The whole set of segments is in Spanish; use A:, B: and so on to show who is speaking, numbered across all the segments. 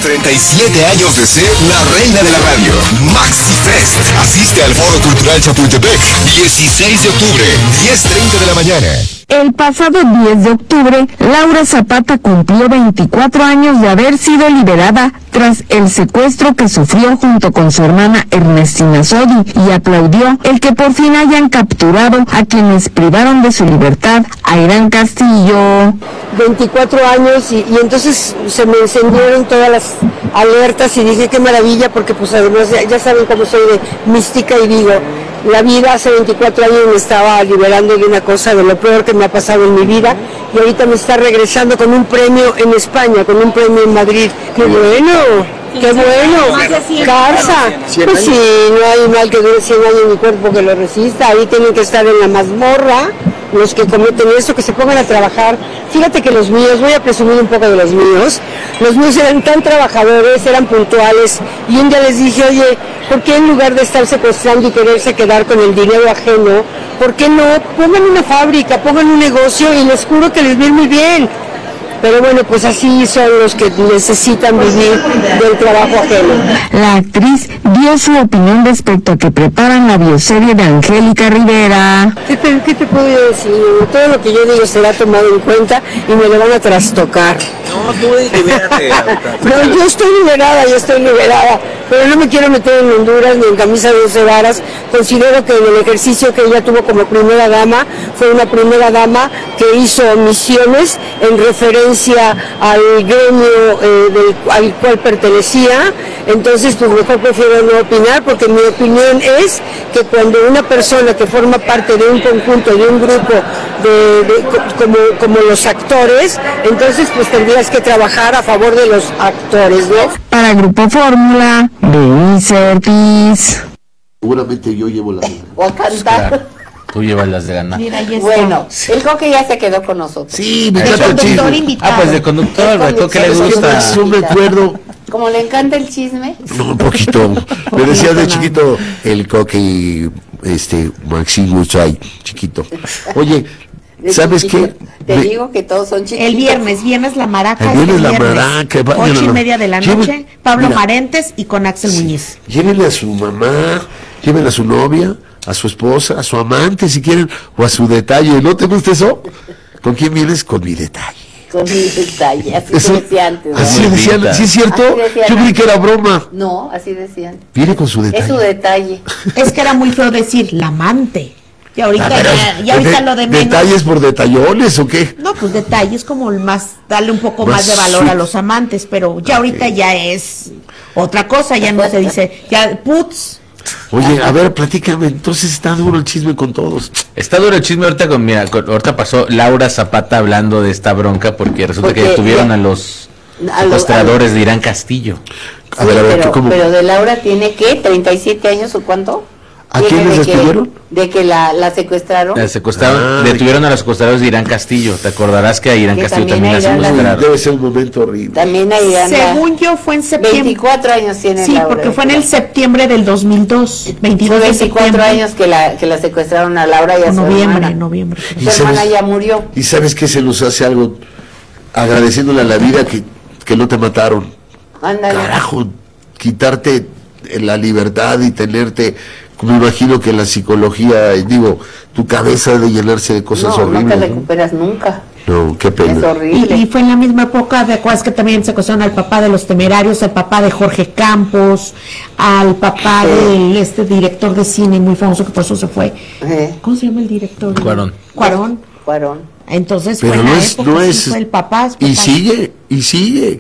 A: 37 años de ser la reina de la radio. Maxi Fest. Asiste al Foro Cultural Chapultepec. 16 de octubre, 10:30 de la mañana.
B: El pasado 10 de octubre, Laura Zapata cumplió 24 años de haber sido liberada tras el secuestro que sufrió junto con su hermana Ernestina Sodi, y aplaudió el que por fin hayan capturado a quienes privaron de su libertad a Irán Castillo.
C: 24 años y entonces se me encendieron todas las alertas y dije qué maravilla, porque pues además ya saben cómo soy de mística y digo, la vida hace 24 años me estaba liberando de una cosa, de lo peor que me ha pasado en mi vida, y ahorita me está regresando con un premio en España, con un premio en Madrid. ¡Qué bueno! ¡Qué bueno! ¡Carza! Pues sí, no hay mal que dure 100 años en mi cuerpo que lo resista. Ahí tienen que estar en la mazmorra los que cometen esto, que se pongan a trabajar. Fíjate que los míos, voy a presumir un poco de los míos eran tan trabajadores, eran puntuales, y un día les dije, oye, ¿por qué en lugar de estar secuestrando y quererse quedar con el dinero ajeno, por qué no pongan una fábrica, pongan un negocio, y les juro que les va a ir muy bien? Pero bueno, pues así son los que necesitan vivir del trabajo ajeno.
B: La actriz dio su opinión respecto a que preparan la bioserie de Angélica Rivera.
C: ¿Qué te puedo decir? Todo lo que yo digo será tomado en cuenta y me lo van a trastocar.
D: No, tú libérate.
C: No, yo estoy liberada, pero no me quiero meter en Honduras ni en camisa de 12 varas. Considero que en el ejercicio que ella tuvo como primera dama, fue una primera dama que hizo misiones en referencia al gremio al cual pertenecía. Entonces pues mejor prefiero no opinar, porque mi opinión es que cuando una persona que forma parte de un conjunto, de un grupo como los actores, entonces pues tendrías que trabajar a favor de los actores, ¿no?
B: Para Grupo Fórmula, Denise Ortiz.
E: Seguramente yo llevo la...
F: O a cantar.
D: Claro, tú llevas las de ganar.
F: Mira, bueno, el Coque ya se quedó con nosotros.
E: Sí, me
F: de
E: encanta el
F: conductor
E: chisme.
F: invitado.
D: Ah, pues de conductor, al Coque le
E: ¿Sabes qué
D: gusta.
E: más? Yo me acuerdo...
F: Como le encanta el chisme.
E: No, un poquito. Me decía de chiquito el Coque y Maximo Chay, chiquito. Oye, ¿sabes qué?
F: Te digo que todos son chiquitos.
G: El viernes la maraca.
E: El viernes la maraca.
G: 8:30 de la noche, Pablo Marentes y con Axel Muñiz.
E: Llévenle a su mamá, llévenle a su novia, a su esposa, a su amante si quieren, o a su detalle. ¿No te gusta eso? ¿Con quién vienes? Con mi detalle.
F: Con mi detalle, así
E: Eso,
F: decía antes. ¿no?
E: Así decían, ¿sí es cierto? Yo creí que era broma.
F: No, así decían.
E: Viene con su detalle.
F: Es su detalle.
G: Es que era muy feo decir la amante. Y ahorita, ahorita lo de menos.
E: ¿Detalles por detallones o qué?
G: No, pues detalles como el más, darle un poco más de valor a los amantes, pero ya ahorita ya es otra cosa, ya no se dice, ya puts.
E: Oye, a ver, platícame, entonces está duro el chisme con todos.
D: Está duro el chisme ahorita ahorita pasó Laura Zapata hablando de esta bronca porque resulta que detuvieron a los secuestradores de Irán Castillo.
E: A ver, ¿cómo?
F: Pero de Laura tiene, ¿qué? ¿37 años o cuánto?
E: ¿A quién les despidieron?
F: De que la secuestraron.
D: La secuestraron, detuvieron a los secuestradores de Irán Castillo. Te acordarás que a Irán Castillo también la secuestraron.
E: Debe ser un momento horrible.
F: También a Irán.
G: Según yo fue en septiembre.
F: 24 años tiene
G: Sí,
F: Laura,
G: porque fue en el septiembre del 2002. 22
F: fue
G: de
F: 24
G: septiembre.
F: años que la secuestraron a Laura y a su hermana.
G: Noviembre.
F: Su hermana ya murió.
E: ¿Y sabes qué se nos hace algo? Agradeciéndole a la vida que no te mataron.
F: Ándale.
E: Carajo, quitarte la libertad y tenerte... Me imagino que la psicología, tu cabeza de llenarse de cosas horribles.
F: No te recuperas nunca.
E: No, qué pena.
F: Es horrible.
G: Y fue en la misma época, de acuerdas que también secuestraron al papá de los Temerarios, al papá de Jorge Campos, al papá del director de cine muy famoso que por eso se fue. ¿Cómo se llama el director?
D: Cuarón.
G: Entonces
E: pero
G: fue
E: no
G: la
E: es,
G: época,
E: no
G: sí,
E: es,
G: fue el papá.
E: y sigue.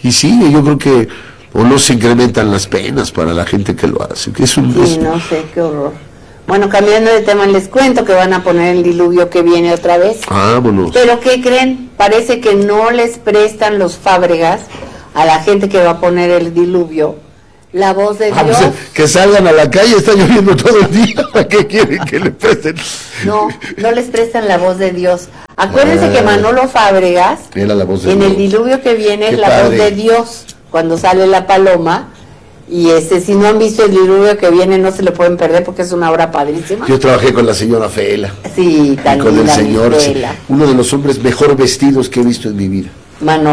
E: Yo creo que o no se incrementan las penas para la gente que lo hace. Que es
F: no sé, qué horror. Bueno, cambiando de tema, les cuento que van a poner el diluvio que viene otra vez.
E: Vámonos.
F: Pero ¿qué creen? Parece que no les prestan los Fábregas a la gente que va a poner el diluvio la voz de Dios.
E: Pues, que salgan a la calle, está lloviendo todo el día. ¿Para qué quieren que le presten?
F: No les prestan la voz de Dios. Acuérdense que Manolo Fábregas,
E: era la voz de
F: en
E: Dios.
F: El diluvio que viene,
E: Qué
F: es la
E: padre.
F: voz de Dios, cuando sale la paloma. Y si no han visto el diluvio que viene, no se lo pueden perder porque es una obra padrísima.
E: Yo trabajé con la señora Fela.
F: Sí,
E: y con el señor,
F: Fela.
E: uno de los hombres mejor vestidos que he visto en mi vida.
F: Manolo.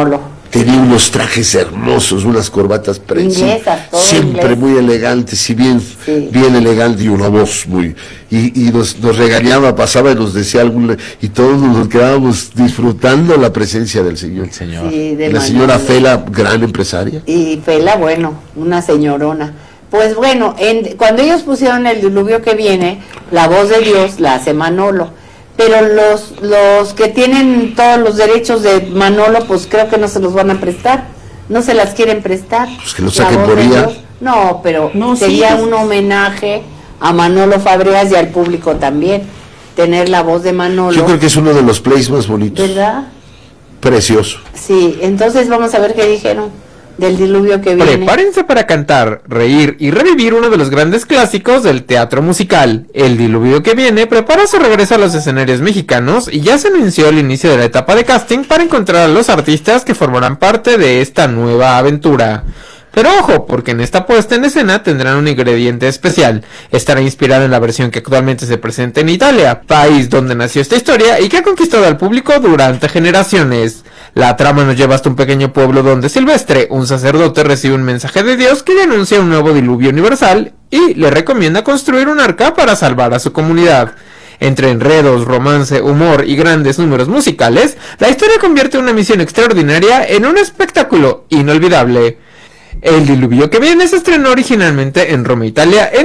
E: tenía unos trajes hermosos, unas corbatas
F: Inglesas, todo
E: siempre
F: inglés.
E: muy elegantes y bien elegante, y una voz muy, y nos regañaba, pasaba y nos decía y todos nos quedábamos disfrutando la presencia del Señor.
D: El Señor.
F: Sí, de
E: La
F: Manolo.
E: señora Fela, gran empresaria.
F: Y Fela, bueno, una señorona. Pues bueno, cuando ellos pusieron El diluvio que viene, la voz de Dios la hace Manolo. Pero los que tienen todos los derechos de Manolo, pues creo que no se los van a prestar. No se las quieren prestar.
E: Pues que lo
F: La
E: saquen
F: voz
E: por
F: de
E: ella.
F: Dios. No, pero
G: No,
F: sería
G: sí.
F: un homenaje a Manolo Fábregas y al público también. Tener la voz de Manolo.
E: Yo creo que es uno de los plays más bonitos.
F: ¿Verdad?
E: Precioso.
F: Sí, entonces vamos a ver qué dijeron del diluvio que viene.
H: Prepárense para cantar, reír y revivir uno de los grandes clásicos del teatro musical. El diluvio que viene prepara su regreso a los escenarios mexicanos y ya se anunció el inicio de la etapa de casting para encontrar a los artistas que formarán parte de esta nueva aventura. Pero ojo, porque en esta puesta en escena tendrán un ingrediente especial. Estará inspirada en la versión que actualmente se presenta en Italia, país donde nació esta historia y que ha conquistado al público durante generaciones. La trama nos lleva hasta un pequeño pueblo donde Silvestre, un sacerdote, recibe un mensaje de Dios que le anuncia un nuevo diluvio universal y le recomienda construir un arca para salvar a su comunidad. Entre enredos, romance, humor y grandes números musicales, la historia convierte una misión extraordinaria en un espectáculo inolvidable. El diluvio que viene se estrenó originalmente en Roma, Italia, en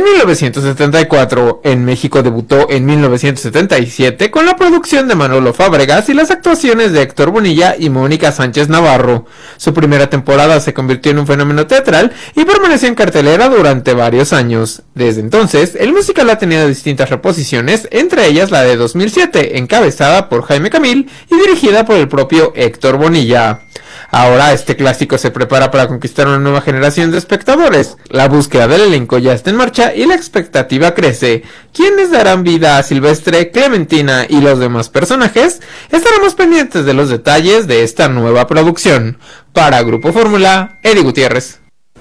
H: 1974. En México debutó en 1977 con la producción de Manolo Fábregas y las actuaciones de Héctor Bonilla y Mónica Sánchez Navarro. Su primera temporada se convirtió en un fenómeno teatral y permaneció en cartelera durante varios años. Desde entonces, el musical ha tenido distintas reposiciones, entre ellas la de 2007, encabezada por Jaime Camil y dirigida por el propio Héctor Bonilla. Ahora este clásico se prepara para conquistar una nueva generación de espectadores. La búsqueda del elenco ya está en marcha y la expectativa crece. ¿Quiénes darán vida a Silvestre, Clementina y los demás personajes? Estaremos pendientes de los detalles de esta nueva producción. Para Grupo Fórmula, Eddie Gutiérrez.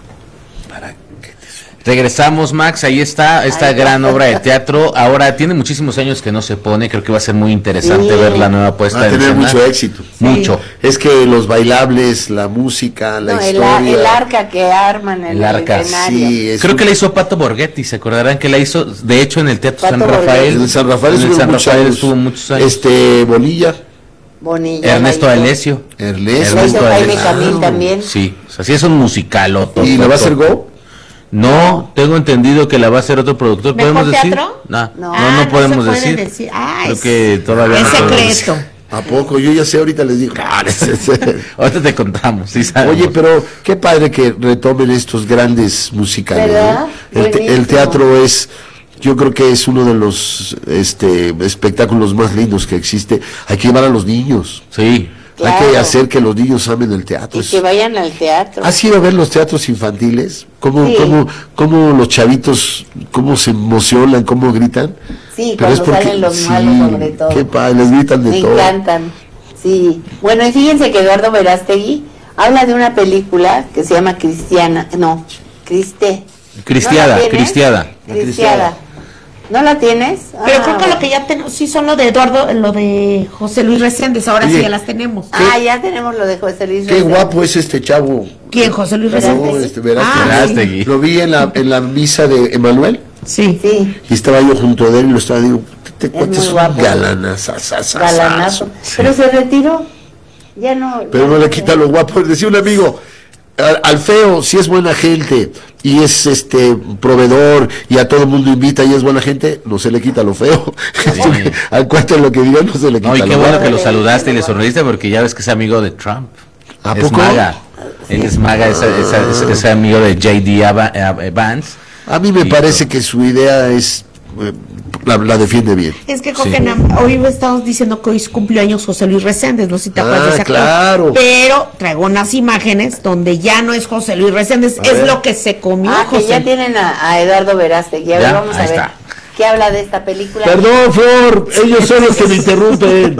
D: Regresamos, Max, ahí está esta gran obra de teatro. Ahora tiene muchísimos años que no se pone, creo que va a ser muy interesante ver la nueva puesta
E: Va a
D: en
E: tener
D: escena.
E: mucho éxito.
D: Mucho.
E: Es que los bailables, la música, la historia.
F: El arca que arman en
D: El arca,
F: escenario.
E: Sí, es
D: Creo
E: un-
D: que la hizo Pato Borghetti, se acordarán que la hizo, de hecho, en el Teatro
F: Pato
D: San
F: Borghetti.
D: Rafael.
E: En el San Rafael
D: En el
E: estuvo
D: San
E: muchos
D: Rafael
E: años.
D: estuvo muchos años.
E: Bonilla,
F: Bonilla.
D: Ernesto
F: la hizo.
D: Alessio.
E: Ernesto.
F: La hizo Jaime
D: Alessio.
F: Camil también.
D: Sí, o sea, sí es un musical.
E: ¿Y la va a hacer Go?
D: No, tengo entendido que la va a hacer otro productor.
G: ¿Mejor
D: ¿Podemos decir?
G: teatro?
D: No,
F: No.
D: no podemos
G: se puede
D: decir.
G: Ah,
D: Creo
G: es,
D: que todavía
G: es
D: no podemos
G: secreto.
E: ¿A poco? Yo ya sé, ahorita les digo.
D: Ahorita te contamos, sí sabemos.
E: Oye, pero qué padre que retomen estos grandes musicales,
F: ¿Verdad?
E: ¿no? El
F: Buenísimo.
E: teatro es, yo creo que es uno de los espectáculos más lindos que existe. Hay que llevar a los niños.
D: Sí.
E: Hay que
F: Claro.
E: hacer que los niños amen el teatro.
F: Y que vayan al teatro.
E: ¿Has ido a ver los teatros infantiles? ¿Cómo,
F: Sí.
E: cómo los chavitos, cómo se emocionan, cómo gritan?
F: Sí,
E: Pero es
F: cuando
E: porque-
F: salen los
E: sí,
F: malos sobre todo.
E: Qué padre, les gritan de
F: Me
E: todo.
F: encantan. Sí. Bueno, y fíjense que Eduardo Verástegui habla de una película que se llama Cristiana. No, Criste.
D: Cristiada,
F: ¿No la tienes?
D: Cristiada.
F: Cristiada. ¿No la tienes?
G: Pero
F: Ah,
G: creo que lo que ya tenemos, sí son lo de Eduardo, lo de José Luis Reséndez, ahora
E: Oye,
G: sí ya las tenemos.
F: Ah, ya tenemos lo de José Luis.
E: Qué
F: Reséndez.
E: guapo es este chavo.
G: ¿Quién? José Luis
E: No,
G: Reséndez.
E: Verástegui.
G: Ah,
D: Verástegui.
E: Lo vi en la misa de Emanuel
G: Sí.
F: Sí,
E: y estaba yo junto de él y lo estaba, digo, te cuentas
F: muy
E: un
F: guapo.
E: galanazo.
F: galanazo. Pero se retiró. Ya no.
E: Pero
F: ya
E: no le quita lo guapo. Decía un amigo, al feo, si es buena gente y es proveedor y a todo el mundo invita y es buena gente, no se le quita lo feo. Al cuarto lo que diga no se le quita
D: No, y
E: lo
D: qué bueno
E: guapo.
D: que lo saludaste y le sonreíste porque ya ves que es amigo de Trump.
E: ¿A
D: Es
E: poco?
D: maga. Él es maga, es amigo de J.D. Vance.
E: A mí me
D: Y
E: parece que su idea es, la defiende bien.
G: Es que creo
D: Sí.
G: que hoy estamos diciendo que hoy es cumpleaños José Luis Reséndez, no sé si te acuerdas de ese actor.
E: claro.
G: Pero traigo unas imágenes donde ya no es José Luis Reséndez, es
E: ver.
G: lo que se comió
F: Ah, que
G: José.
F: ya tienen a Eduardo Verástegui. A ver,
D: Ya,
F: vamos a
D: ahí
F: ver.
D: está.
F: ¿Qué habla de esta película?
E: Perdón, Flor, ellos son los que me interrumpen.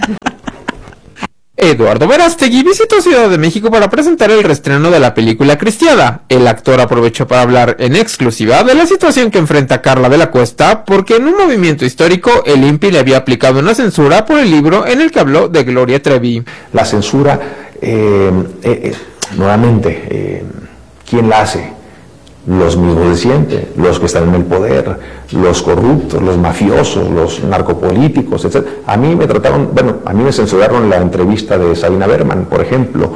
H: Eduardo Verástegui visitó Ciudad de México para presentar el reestreno de la película Cristiada. El actor aprovechó para hablar en exclusiva de la situación que enfrenta Carla de la Cuesta, porque en un movimiento histórico el INPI le había aplicado una censura por el libro en el que habló de Gloria Trevi.
I: La censura Nuevamente, ¿quién la hace? Los mismos de siempre, los que están en el poder, los corruptos, los mafiosos, los narcopolíticos, etc. A mí me censuraron en la entrevista de Sabina Berman, por ejemplo.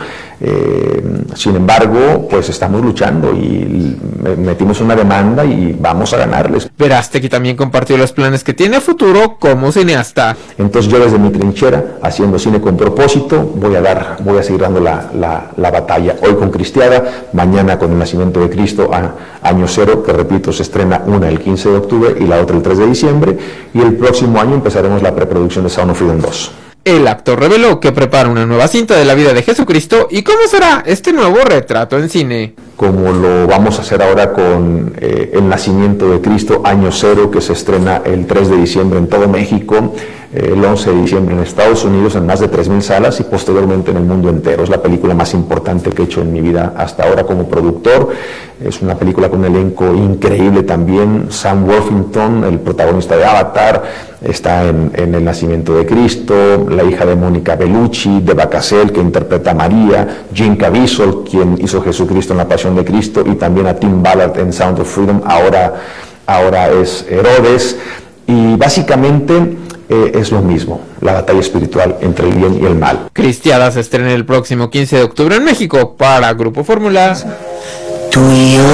I: Sin embargo, pues estamos luchando y metimos una demanda y vamos a ganarles.
H: Verástegui también compartió los planes que tiene a futuro como cineasta.
I: Entonces yo desde mi trinchera, haciendo cine con propósito, voy a seguir dando la batalla. Hoy con Cristiada, mañana con El Nacimiento de Cristo, Año Cero, que repito, se estrena una el 15 de octubre y la otra el 3 de diciembre, y el próximo año empezaremos la preproducción de Sound of Freedom 2.
H: El actor reveló que prepara una nueva cinta de la vida de Jesucristo y cómo será este nuevo retrato en cine.
I: Como lo vamos a hacer ahora con El Nacimiento de Cristo, Año Cero, que se estrena el 3 de diciembre en todo México, el 11 de diciembre en Estados Unidos en más de 3,000 salas y posteriormente en el mundo entero. Es la película más importante que he hecho en mi vida hasta ahora como productor. Es una película con un elenco increíble también. Sam Worthington, el protagonista de Avatar, está en El Nacimiento de Cristo. La hija de Mónica Bellucci, Deva Cassel, que interpreta a María. Jim Caviezel, quien hizo Jesucristo en La Pasión de Cristo, y también a Tim Ballard en Sound of Freedom. Ahora es Herodes. Y básicamente es lo mismo, la batalla espiritual entre el bien y el mal.
H: Cristiada se estrena el próximo 15 de octubre en México. Para Grupo Fórmula.
J: Tú y yo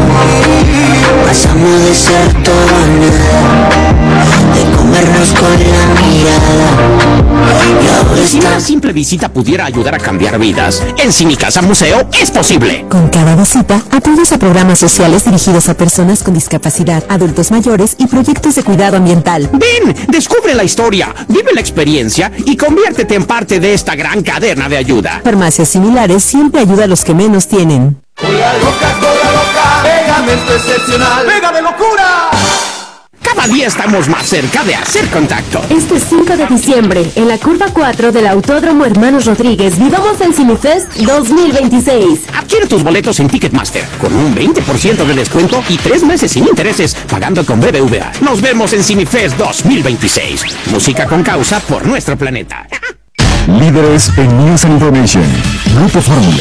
J: pasamos de ser todo a nada, de comernos con la mirada, y ahora
K: si una simple visita pudiera ayudar a cambiar vidas, en Cinicasa Museo es posible.
L: Con cada visita, apoyas a programas sociales dirigidos a personas con discapacidad, adultos mayores y proyectos de cuidado ambiental.
K: Ven, descubre la historia, vive la experiencia y conviértete en parte de esta gran cadena de ayuda.
L: Farmacias Similares siempre ayuda a los que menos tienen.
M: Cola loca, pegamento excepcional, pega de locura.
K: Cada día estamos más cerca de hacer contacto.
N: Este 5 de diciembre, en la curva 4 del Autódromo Hermanos Rodríguez, vivamos el Cinefest 2026.
K: Adquiere tus boletos en Ticketmaster con un 20% de descuento y 3 meses sin intereses, pagando con BBVA. Nos vemos en Cinefest 2026. Música con causa por nuestro planeta.
A: Líderes en News and Information. Grupo Fórmula.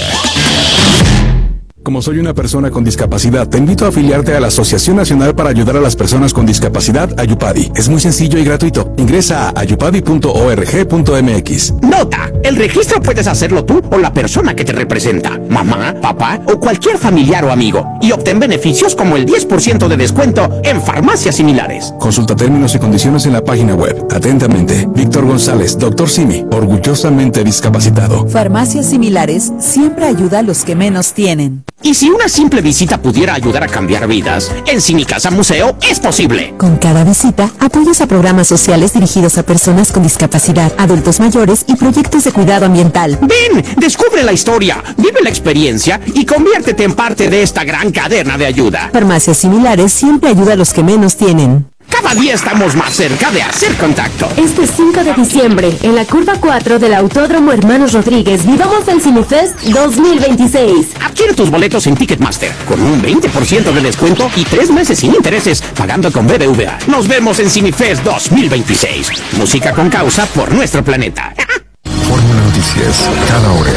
O: Como soy una persona con discapacidad, te invito a afiliarte a la Asociación Nacional para Ayudar a las Personas con Discapacidad, Ayupadi. Es muy sencillo y gratuito. Ingresa a ayupadi.org.mx.
K: Nota: el registro puedes hacerlo tú o la persona que te representa, mamá, papá o cualquier familiar o amigo, y obtén beneficios como el 10% de descuento en farmacias similares.
O: Consulta términos y condiciones en la página web. Atentamente, Víctor González, Dr. Simi, orgullosamente discapacitado.
L: Farmacias Similares siempre ayuda a los que menos tienen.
K: Y si una simple visita pudiera ayudar a cambiar vidas, en Cinicasa Museo es posible.
L: Con cada visita, apoyas a programas sociales dirigidos a personas con discapacidad, adultos mayores y proyectos de cuidado ambiental.
K: Ven, descubre la historia, vive la experiencia y conviértete en parte de esta gran cadena de ayuda.
L: Farmacias Similares siempre ayuda a los que menos tienen.
K: Cada día estamos más cerca de hacer contacto.
N: Este 5 de diciembre, en la curva 4 del Autódromo Hermanos Rodríguez, vivamos el Cinefest 2026.
K: Adquiere tus boletos en Ticketmaster con un 20% de descuento y 3 meses sin intereses, pagando con BBVA. Nos vemos en Cinefest 2026. Música con causa por nuestro planeta.
A: Fórmula Noticias, cada hora.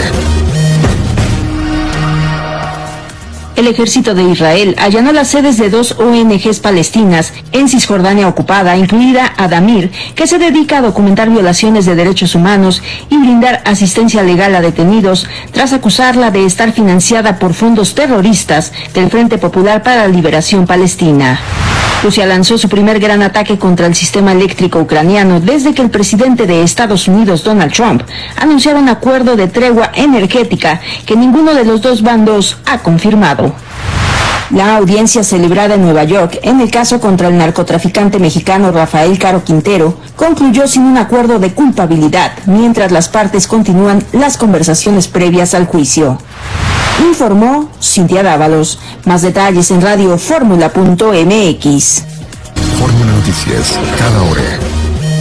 B: El ejército de Israel allanó las sedes de 2 ONGs palestinas en Cisjordania ocupada, incluida Adamir, que se dedica a documentar violaciones de derechos humanos y brindar asistencia legal a detenidos, tras acusarla de estar financiada por fondos terroristas del Frente Popular para la Liberación Palestina. Rusia lanzó su primer gran ataque contra el sistema eléctrico ucraniano desde que el presidente de Estados Unidos, Donald Trump, anunciara un acuerdo de tregua energética que ninguno de los dos bandos ha confirmado. La audiencia celebrada en Nueva York en el caso contra el narcotraficante mexicano Rafael Caro Quintero concluyó sin un acuerdo de culpabilidad, mientras las partes continúan las conversaciones previas al juicio. Informó Cintia Dávalos. Más detalles en radiofórmula.mx.
A: Fórmula Noticias, cada hora.